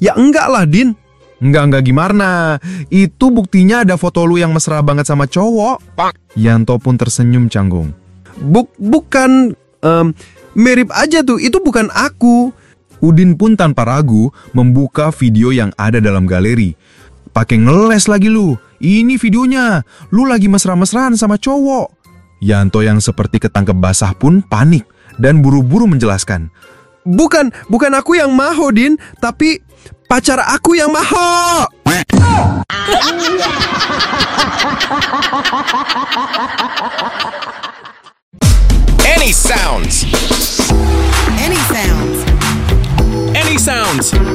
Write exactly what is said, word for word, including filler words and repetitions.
Ya enggak lah, Din. Enggak-enggak gimana? Itu buktinya ada foto lu yang mesra banget sama cowok. Yanto pun tersenyum canggung. Buk, bukan, um, mirip aja tuh, itu bukan aku. Udin pun tanpa ragu membuka video yang ada dalam galeri. Pakai ngeles lagi lu. Ini videonya. Lu lagi mesra-mesraan sama cowok. Yanto yang seperti ketangkep basah pun panik dan buru-buru menjelaskan. Bukan, bukan aku yang maho, Din, tapi pacar aku yang maho. Any sounds. Any sounds. Any sounds.